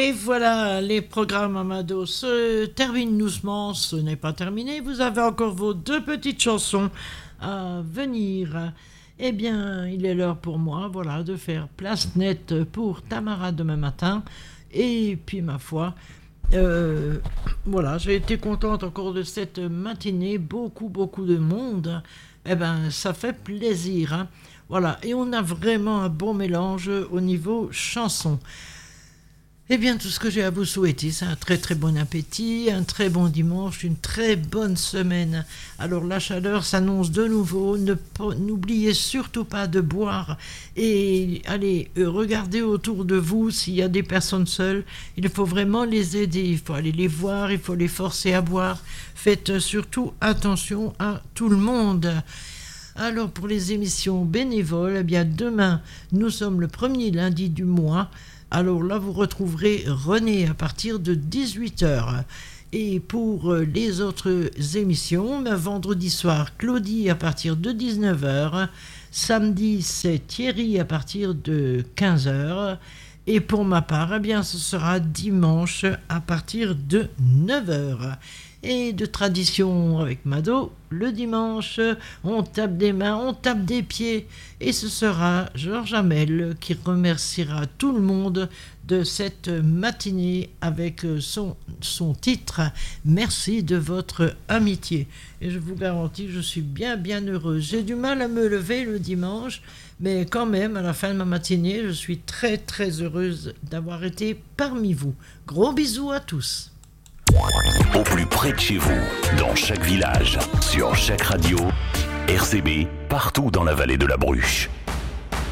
Et voilà, les programmes Amado se terminent doucement. Ce n'est pas terminé. Vous avez encore vos 2 petites chansons à venir. Eh bien, il est l'heure pour moi, voilà, de faire place nette pour Tamara demain matin. Et puis, ma foi, voilà, j'ai été contente encore de cette matinée. Beaucoup de monde. Eh bien, ça fait plaisir, hein. Voilà, et on a vraiment un bon mélange au niveau chanson. Eh bien, tout ce que j'ai à vous souhaiter, c'est un très bon appétit, un très bon dimanche, une très bonne semaine. Alors, la chaleur s'annonce de nouveau. N'oubliez surtout pas de boire et allez, regardez autour de vous s'il y a des personnes seules. Il faut vraiment les aider, il faut aller les voir, il faut les forcer à boire. Faites surtout attention à tout le monde. Alors, pour les émissions bénévoles, eh bien, demain, nous sommes le premier lundi du mois. Alors là, vous retrouverez René à partir de 18h. Et pour les autres émissions, vendredi soir, Claudie à partir de 19h. Samedi, c'est Thierry à partir de 15h. Et pour ma part, eh bien, ce sera dimanche à partir de 9h. Et de tradition avec Mado, le dimanche, on tape des mains, on tape des pieds. Et ce sera Georges Hamel qui remerciera tout le monde de cette matinée avec son titre « Merci de votre amitié ». Et je vous garantis que je suis bien heureuse. J'ai du mal à me lever le dimanche, mais quand même, à la fin de ma matinée, je suis très heureuse d'avoir été parmi vous. Gros bisous à tous. Au plus près de chez vous, dans chaque village, sur chaque radio, RCB, partout dans la vallée de la Bruche.